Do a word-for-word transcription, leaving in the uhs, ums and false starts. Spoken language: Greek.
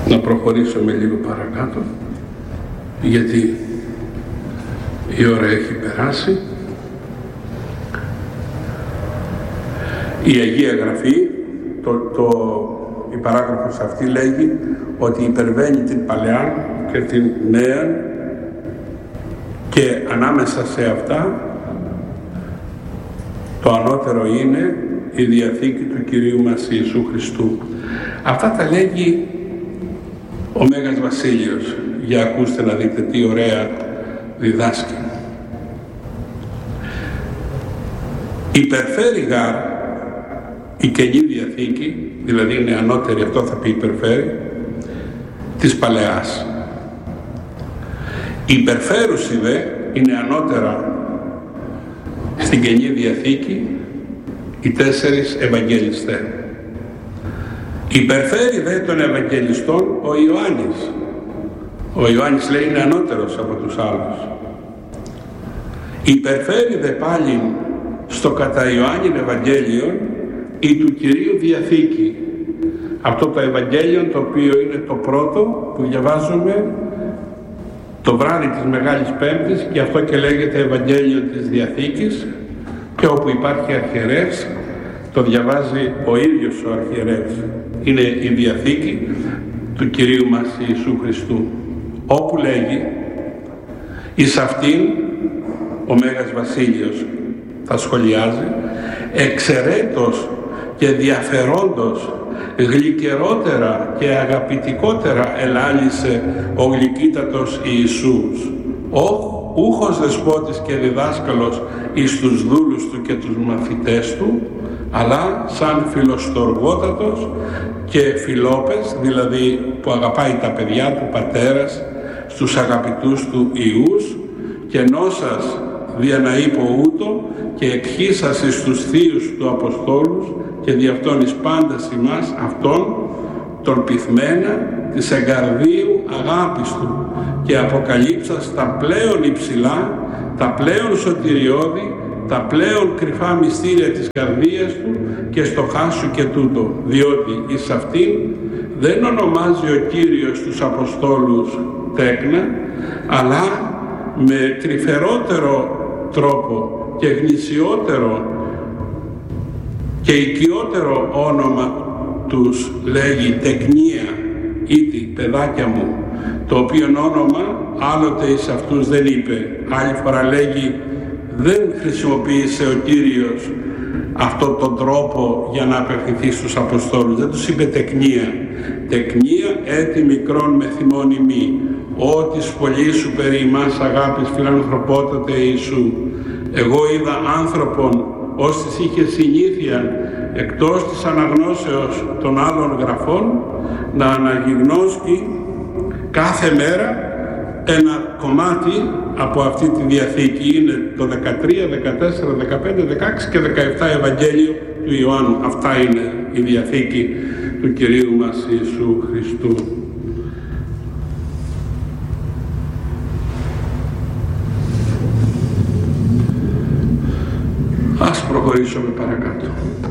Να προχωρήσουμε λίγο παρακάτω, γιατί η ώρα έχει περάσει. Η Αγία Γραφή, το, το, η παράγραφος αυτή λέγει ότι υπερβαίνει την Παλαιά και την Νέα, και ανάμεσα σε αυτά το ανώτερο είναι η Διαθήκη του Κυρίου μας Ιησού Χριστού. Αυτά τα λέγει ο Μέγας Βασίλειος. Για ακούστε να δείτε τι ωραία διδάσκει. Υπερφέρει γάρ η Καινή Διαθήκη, δηλαδή είναι ανώτερη, αυτό θα πει υπερφέρει, της Παλαιάς. Υπερφέρουσι δε είναι ανώτερα στην Καινή Διαθήκη οι τέσσερις Ευαγγελιστές. Υπερφέρει δε των Ευαγγελιστών ο Ιωάννης. Ο Ιωάννης λέει είναι ανώτερος από τους άλλους. Υπερφέρει δε πάλι στο κατά Ιωάννην Ευαγγέλιο η του Κυρίου Διαθήκη. Αυτό το Ευαγγέλιο το οποίο είναι το πρώτο που διαβάζουμε το βράδυ της Μεγάλης Πέμπτης, και αυτό και λέγεται Ευαγγέλιο της Διαθήκης, και όπου υπάρχει αρχιερεύς το διαβάζει ο ίδιος ο αρχιερεύς. Είναι η Διαθήκη του Κυρίου μας Ιησού Χριστού, όπου λέγει εις αυτήν ο Μέγας Βασίλειος θα σχολιάζει εξαιρέτως και διαφερόντος γλυκερότερα και αγαπητικότερα ελάλησε ο γλυκύτατος Ιησούς, ο ούχος δεσπότης και διδάσκαλος εις τους δούλους του και τους μαθητές του, αλλά σαν φιλοστοργότατος και φιλόπες, δηλαδή που αγαπάει τα παιδιά του, πατέρας στους αγαπητούς του ιούς, και νόσας δια να είπω ούτω και εκχύσας εις τους θείους του Αποστόλους και δι' αυτόν εις πάντας ημάς αυτόν τον πυθμένα της εγκαρδίου αγάπης του, και αποκαλύψας τα πλέον υψηλά, τα πλέον σωτηριώδη, τα πλέον κρυφά μυστήρια της καρδίας του, και στο χάσου και τούτο, διότι εις αυτήν δεν ονομάζει ο Κύριος τους Αποστόλους τέκνα, αλλά με τρυφερότερο τρόπο και γνησιότερο και οικειότερο όνομα τους λέγει τεκνία, ήτι παιδάκια μου, το οποίο όνομα άλλοτε εις αυτούς δεν είπε. Άλλη φορά λέγει δεν χρησιμοποίησε ο Κύριος αυτόν τον τρόπο για να απευθυνθεί στους Αποστόλους, δεν τους είπε τεκνία. Τεκνία έτι μικρόν με θυμόν ημί, ό της φωλής σου περί ημάς αγάπης φιλανθρωπότατε Ιησού. Εγώ είδα άνθρωπον ως της είχε συνήθεια εκτός της αναγνώσεως των άλλων γραφών να αναγιγνώσκει κάθε μέρα ένα κομμάτι από αυτή τη Διαθήκη. Είναι το δεκατρία, δεκατέσσερα, δεκαπέντε, δεκαέξι και δεκαεπτά Ευαγγέλιο του Ιωάννου. Αυτά είναι η Διαθήκη του Κυρίου μας Ιησού Χριστού. Ας προχωρήσουμε παρακάτω.